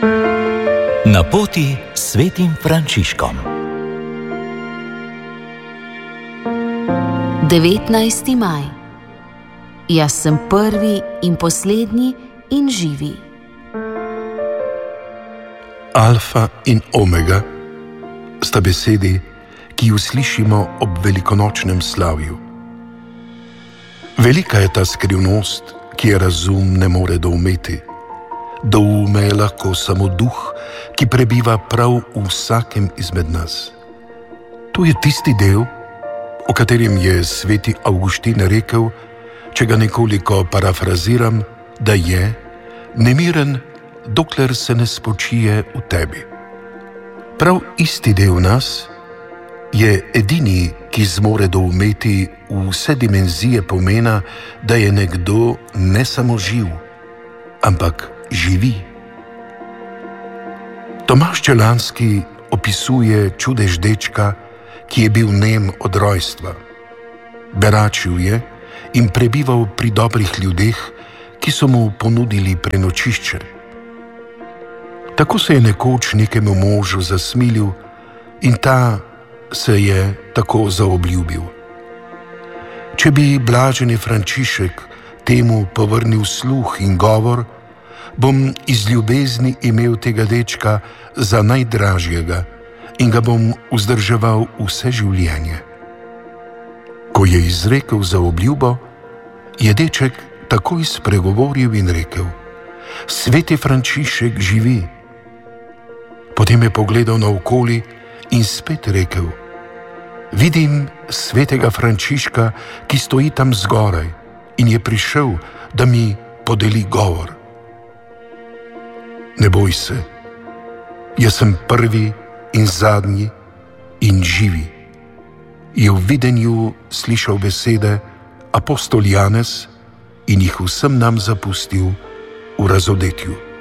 Na poti s svetim Frančiškom. 19. maj. Jaz sem prvi in poslednji in živi. Alfa in omega sta besedi, ki ju slišimo ob velikonočnem slavju. Velika je ta skrivnost, ki je razum ne more doumeti. Doume je lahko samo duh, ki prebiva prav v vsakem izmed nas. To je tisti del, o katerem je sveti Avguštin rekel, če ga nekoliko parafraziram, da je nemiren, dokler se ne spočije v tebi. Prav isti del nas je edini, ki zmore doumeti vse dimenzije pomena, da je nekdo ne samo živ, ampak živi. Tomaž Čelanski opisuje čudež dečka, ki je bil nem od rojstva. Beračil je in prebival pri dobrih ljudeh, ki so mu ponudili prenočišče. Tako se je nekoč nekemu možu zasmilil in ta se je tako zaobljubil. Če bi blaženi Frančišek temu povrnil sluh in govor, bom iz ljubezni imel tega dečka za najdražjega in ga bom vzdrževal vse življenje. Ko je izrekel zaobljubo, je deček takoj spregovoril in rekel: Sveti Frančišek živi. Potem je pogledal naokoli in spet rekel: Vidim svetega Frančiška, ki stoji tam zgoraj in je prišel, da mi podeli govor. Ne boj se, jaz sem prvi in zadnji in živi. Je v videnju slišal besede apostol Janez in jih vsem nam zapustil v razodetju.